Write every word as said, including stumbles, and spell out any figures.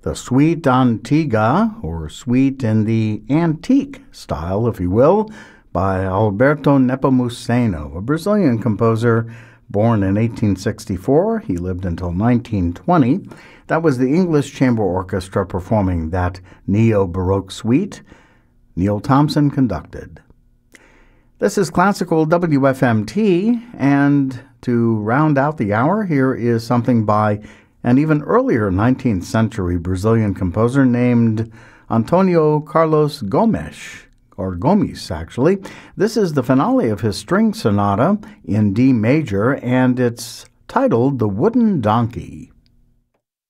the Suite Antiga, or Suite in the Antique style, if you will, by Alberto Nepomuceno, a Brazilian composer born in eighteen sixty-four. He lived until nineteen twenty. That was the English Chamber Orchestra performing that neo-Baroque suite. Neil Thompson conducted. This is Classical W F M T, and to round out the hour, here is something by an even earlier nineteenth century Brazilian composer named Antonio Carlos Gomes, or Gomes, actually. This is the finale of his string sonata in D major, and it's titled The Wooden Donkey.